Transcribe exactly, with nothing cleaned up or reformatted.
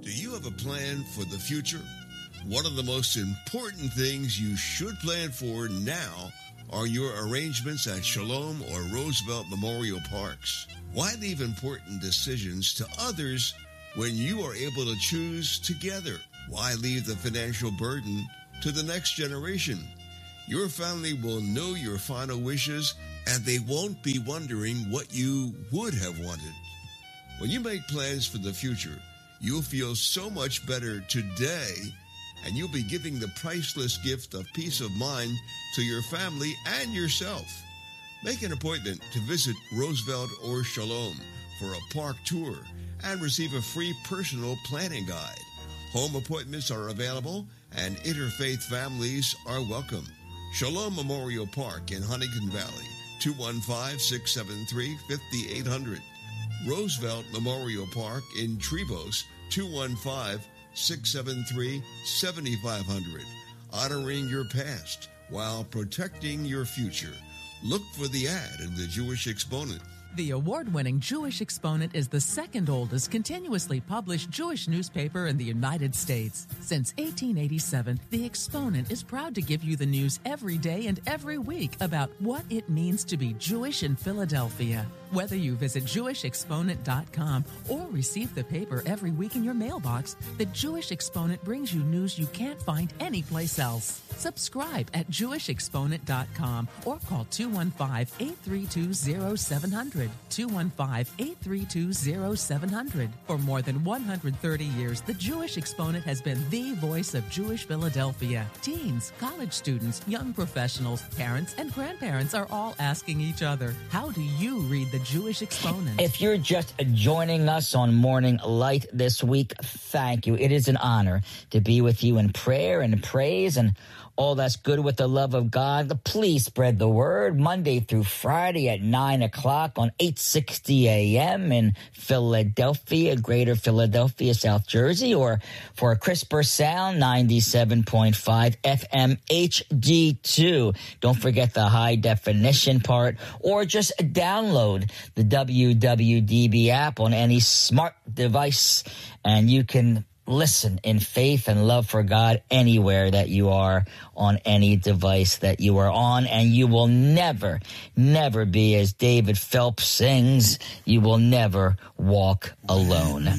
Do you have a plan for the future? One of the most important things you should plan for now are your arrangements at Shalom or Roosevelt Memorial Parks. Why leave important decisions to others when you are able to choose together? Why leave the financial burden to the next generation? Your family will know your final wishes, and they won't be wondering what you would have wanted. When you make plans for the future, you'll feel so much better today, and you'll be giving the priceless gift of peace of mind to your family and yourself. Make an appointment to visit Roosevelt or Shalom for a park tour and receive a free personal planning guide. Home appointments are available, and interfaith families are welcome. Shalom Memorial Park in Huntington Valley, two one five, six seven three, five eight zero zero. Roosevelt Memorial Park in Trevose, two one five, six seven three, seven five zero zero. Honoring your past while protecting your future. Look for the ad in the Jewish Exponent. The award-winning Jewish Exponent is the second oldest continuously published Jewish newspaper in the United States. Since eighteen eighty-seven, the Exponent is proud to give you the news every day and every week about what it means to be Jewish in Philadelphia. Whether you visit Jewish Exponent dot com or receive the paper every week in your mailbox, the Jewish Exponent brings you news you can't find anyplace else. Subscribe at Jewish Exponent dot com or call two one five, eight three two, zero seven zero zero, two one five, eight three two, zero seven zero zero. For more than one hundred thirty years, the Jewish Exponent has been the voice of Jewish Philadelphia. Teens, college students, young professionals, parents, and grandparents are all asking each other, how do you read the Jewish Exponent? If you're just joining us on Morning Light this week, thank you. It is an honor to be with you in prayer and praise and all that's good with the love of God. Please spread the word Monday through Friday at nine o'clock on eight sixty a.m. in Philadelphia, Greater Philadelphia, South Jersey, or for a crisper sound, ninety-seven point five F M H D two. Don't forget the high definition part, or just download the W W D B app on any smart device, and you can listen in faith and love for God anywhere that you are on any device that you are on, and you will never, never be, as David Phelps sings, you will never walk alone.